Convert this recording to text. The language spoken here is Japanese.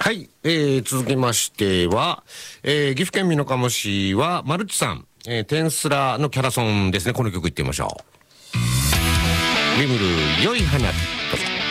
はい、続きましては、岐阜県美濃加茂市はマルチさん、テンスラのキャラソンですね。この曲いってみましょう。リムル良い花火。